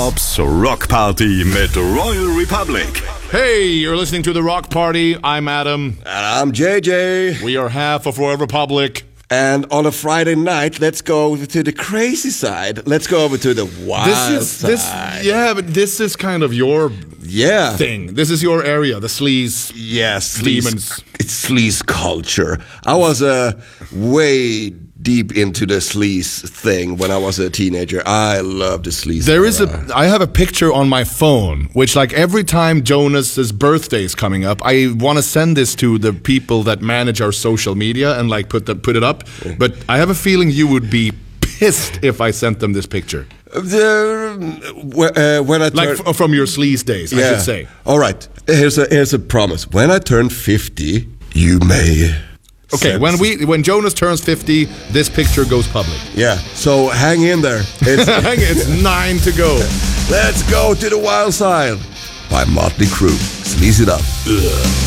Bobs Rock Party mit Royal Republic. Hey, you're listening to The Rock Party. I'm Adam. And I'm JJ. We are half of Royal Republic. And on a Friday night, let's go to the crazy side. Let's go over to the wild side. But this is kind of your thing. This is your area, the sleaze. Yes, demons. It's sleaze culture. I was way deep into the sleaze thing when I was a teenager. I love the sleaze. I have a picture on my phone, which like every time Jonas's birthday is coming up, I want to send this to the people that manage our social media and like put it up. But I have a feeling you would be pissed if I sent them this picture. When I from your sleaze days, I should say. All right, here's a promise. When I turn 50, you may. Okay, when Jonas turns 50, this picture goes public. Yeah, so hang in there. It's 9 to go. Let's go to the wild side by Motley Crue. Sleaze it up. Ugh.